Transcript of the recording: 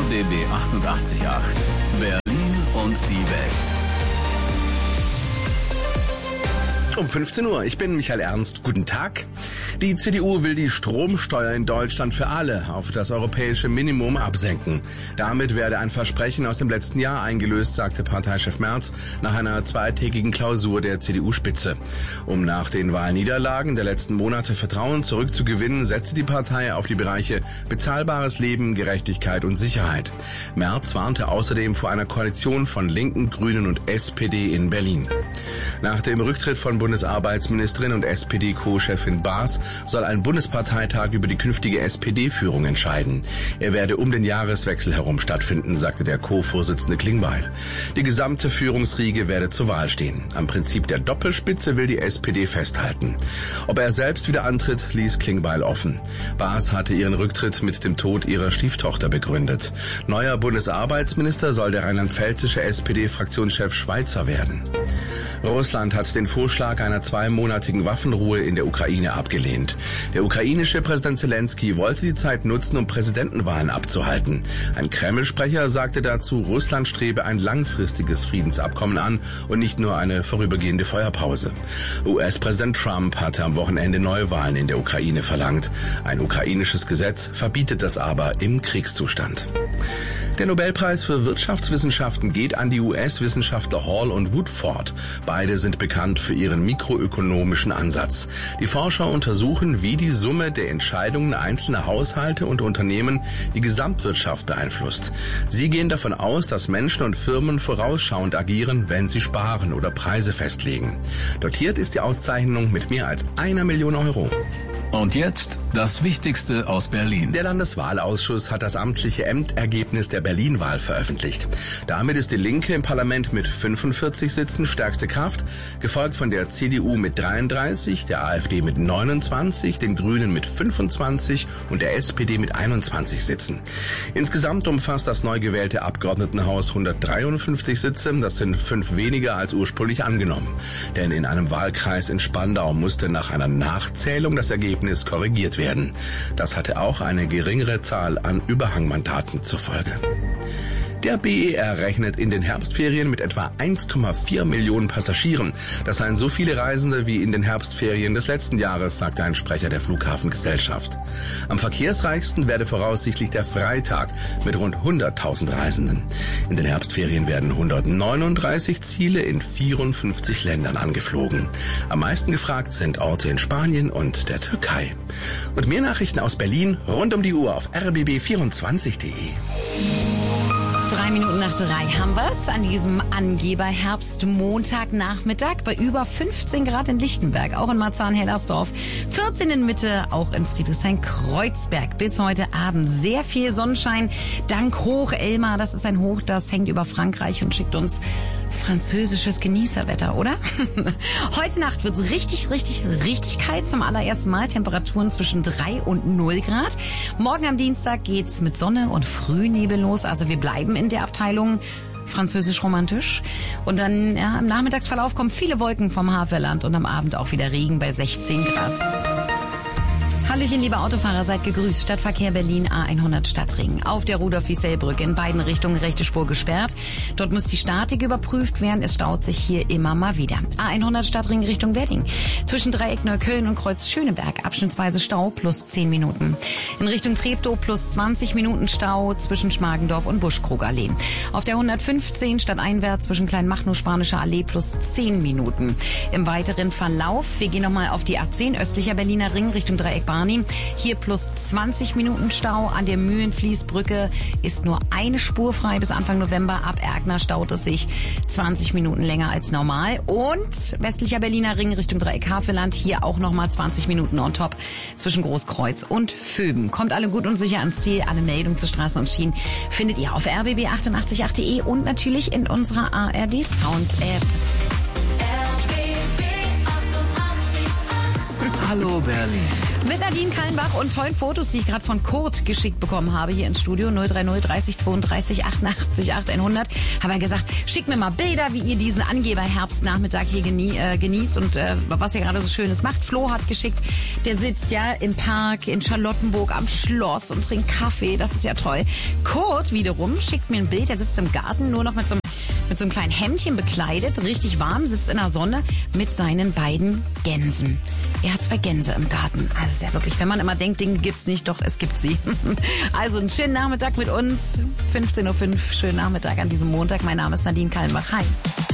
RBB 88.8 Berlin und die Welt. Um 15 Uhr, ich bin Michael Ernst. Guten Tag. Die CDU will die Stromsteuer in Deutschland für alle auf das europäische Minimum absenken. Damit werde ein Versprechen aus dem letzten Jahr eingelöst, sagte Parteichef Merz nach einer zweitägigen Klausur der CDU-Spitze. Um nach den Wahlniederlagen der letzten Monate Vertrauen zurückzugewinnen, setze die Partei auf die Bereiche bezahlbares Leben, Gerechtigkeit und Sicherheit. Merz warnte außerdem vor einer Koalition von Linken, Grünen und SPD in Berlin. Nach dem Rücktritt von Bundesarbeitsministerin und SPD-Co-Chefin Baas soll ein Bundesparteitag über die künftige SPD-Führung entscheiden. Er werde um den Jahreswechsel herum stattfinden, sagte der Co-Vorsitzende Klingbeil. Die gesamte Führungsriege werde zur Wahl stehen. Am Prinzip der Doppelspitze will die SPD festhalten. Ob er selbst wieder antritt, ließ Klingbeil offen. Baas hatte ihren Rücktritt mit dem Tod ihrer Stieftochter begründet. Neuer Bundesarbeitsminister soll der rheinland-pfälzische SPD-Fraktionschef Schweizer werden. Russland hat den Vorschlag einer 2-monatigen Waffenruhe in der Ukraine abgelehnt. Der ukrainische Präsident Zelensky wollte die Zeit nutzen, um Präsidentenwahlen abzuhalten. Ein Kreml-Sprecher sagte dazu, Russland strebe ein langfristiges Friedensabkommen an und nicht nur eine vorübergehende Feuerpause. US-Präsident Trump hatte am Wochenende Neuwahlen in der Ukraine verlangt. Ein ukrainisches Gesetz verbietet das aber im Kriegszustand. Der Nobelpreis für Wirtschaftswissenschaften geht an die US-Wissenschaftler Hall und Woodford. Beide sind bekannt für ihren mikroökonomischen Ansatz. Die Forscher untersuchen, wie die Summe der Entscheidungen einzelner Haushalte und Unternehmen die Gesamtwirtschaft beeinflusst. Sie gehen davon aus, dass Menschen und Firmen vorausschauend agieren, wenn sie sparen oder Preise festlegen. Dotiert ist die Auszeichnung mit mehr als 1 Million Euro. Und jetzt das Wichtigste aus Berlin. Der Landeswahlausschuss hat das amtliche Endergebnis der Berlin-Wahl veröffentlicht. Damit ist die Linke im Parlament mit 45 Sitzen stärkste Kraft, gefolgt von der CDU mit 33, der AfD mit 29, den Grünen mit 25 und der SPD mit 21 Sitzen. Insgesamt umfasst das neu gewählte Abgeordnetenhaus 153 Sitze, das sind 5 weniger als ursprünglich angenommen. Denn in einem Wahlkreis in Spandau musste nach einer Nachzählung das Ergebnis korrigiert werden. Das hatte auch eine geringere Zahl an Überhangmandaten zur Folge. Der BER rechnet in den Herbstferien mit etwa 1,4 Millionen Passagieren. Das seien so viele Reisende wie in den Herbstferien des letzten Jahres, sagte ein Sprecher der Flughafengesellschaft. Am verkehrsreichsten werde voraussichtlich der Freitag mit rund 100.000 Reisenden. In den Herbstferien werden 139 Ziele in 54 Ländern angeflogen. Am meisten gefragt sind Orte in Spanien und der Türkei. Und mehr Nachrichten aus Berlin rund um die Uhr auf rbb24.de. 3 Minuten nach 3 haben wir's an diesem Angeber-Herbst-Montagnachmittag bei über 15 Grad in Lichtenberg, auch in Marzahn-Hellersdorf, 14 in Mitte, auch in Friedrichshain-Kreuzberg. Bis heute Abend sehr viel Sonnenschein, dank Hoch Elmar. Das ist ein Hoch, das hängt über Frankreich und schickt uns französisches Genießerwetter, oder? Heute Nacht wird's richtig kalt zum allerersten Mal. Temperaturen zwischen 3 und 0 Grad. Morgen am Dienstag geht's mit Sonne und Frühnebel los. Also wir bleiben in der Abteilung französisch romantisch. Und dann im Nachmittagsverlauf kommen viele Wolken vom Havelland und am Abend auch wieder Regen bei 16 Grad. Hallöchen, liebe Autofahrer, seid gegrüßt. Stadtverkehr Berlin A100 Stadtring. Auf der Rudolf-Wiesel-Brücke in beiden Richtungen rechte Spur gesperrt. Dort muss die Statik überprüft werden. Es staut sich hier immer mal wieder. A100 Stadtring Richtung Wedding. Zwischen Dreieck Neukölln und Kreuz Schöneberg abschnittsweise Stau plus 10 Minuten. In Richtung Treptow plus 20 Minuten Stau zwischen Schmargendorf und Buschkrugallee. Auf der 115 stadteinwärts zwischen Kleinmachnow Spanische Allee plus 10 Minuten. Im weiteren Verlauf, wir gehen nochmal auf die A10 östlicher Berliner Ring Richtung Dreieck Hier plus 20 Minuten Stau. An der Mühlenfließbrücke ist nur eine Spur frei bis Anfang November. Ab Erkner staut es sich 20 Minuten länger als normal. Und westlicher Berliner Ring Richtung Dreieck Havelland. Hier auch nochmal 20 Minuten on top zwischen Großkreuz und Vöben. Kommt alle gut und sicher ans Ziel. Alle Meldungen zu Straßen und Schienen findet ihr auf rbb888.de und natürlich in unserer ARD Sounds App. RBB 88.8 Hallo Berlin. Mit Nadine Kallenbach und tollen Fotos, die ich gerade von Kurt geschickt bekommen habe hier ins Studio 030 30 32 88 8100. Habe er gesagt, schickt mir mal Bilder, wie ihr diesen Angeber-Herbstnachmittag hier genießt und was ihr gerade so Schönes macht. Flo hat geschickt, der sitzt ja im Park in Charlottenburg am Schloss und trinkt Kaffee. Das ist ja toll. Kurt wiederum schickt mir ein Bild, der sitzt im Garten, nur noch mit so einem kleinen Hemdchen bekleidet, richtig warm, sitzt in der Sonne mit seinen beiden Gänsen. Er hat 2 Gänse im Garten. Also ist ja wirklich, wenn man immer denkt, Dinge gibt's nicht, doch, es gibt sie. Also einen schönen Nachmittag mit uns. 15:05 Uhr, schönen Nachmittag an diesem Montag. Mein Name ist Nadine Kallenbach. Hi.